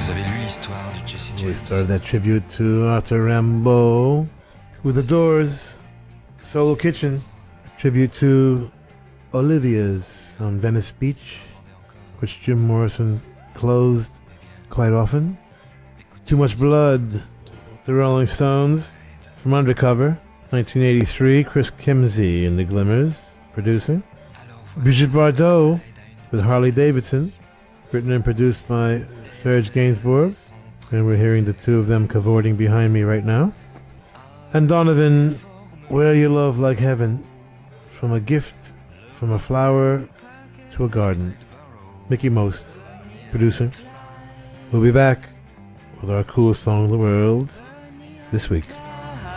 We started that tribute to Arthur Rimbaud with The Doors, Solo Kitchen, tribute to Olivia's on Venice Beach, which Jim Morrison closed quite often. Too Much Blood, The Rolling Stones, from Undercover, 1983, Chris Kimsey and the Glimmers producing. Brigitte Bardot with Harley Davidson, written and produced by Serge Gainsbourg, and we're hearing the two of them cavorting behind me right now. And Donovan, Where You Love Like Heaven, from a gift, from a flower to a garden. Mickey Most producing. We'll be back with our coolest song in the world this week.